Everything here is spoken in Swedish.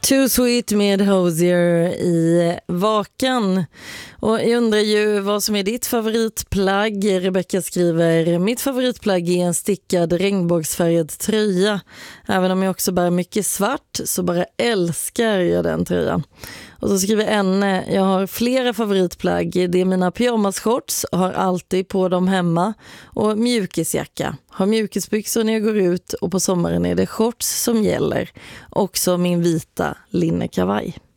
Too Sweet med Hozier i Vakan. Och jag undrar ju vad som är ditt favoritplagg. Rebecca skriver: mitt favoritplagg är en stickad regnbågsfärgad tröja. Även om jag också bär mycket svart så bara älskar jag den tröjan. Och så skriver Enne: jag har flera favoritplagg. Det är mina pyjamasshorts, har alltid på dem hemma. Och mjukisjacka. Har mjukisbyxor när jag går ut och på sommaren är det shorts som gäller. Också min vita linnekavaj.